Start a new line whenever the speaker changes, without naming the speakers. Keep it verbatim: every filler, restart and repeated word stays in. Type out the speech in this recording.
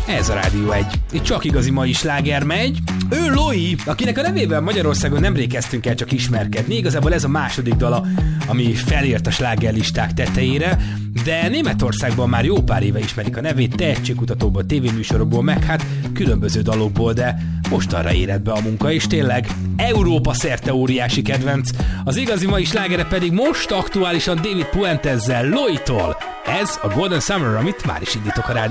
Ez a Rádió egy. Itt csak igazi mai sláger megy. Ő Loi, akinek a nevével Magyarországon nemrég kezdtünk el csak ismerkedni. Igazából ez a második dala, ami felért a slágerlisták tetejére, de Németországban már jó pár éve ismerik a nevét, tehetségkutatóból, tévéműsorokból, meg hát különböző dalokból, de most arra érett be a munka, és tényleg Európa szerte óriási kedvenc. Az igazi mai slágere pedig most aktuálisan David Puentezzel, Loitól. Ez a Golden Summer, amit már is indítok a rádió.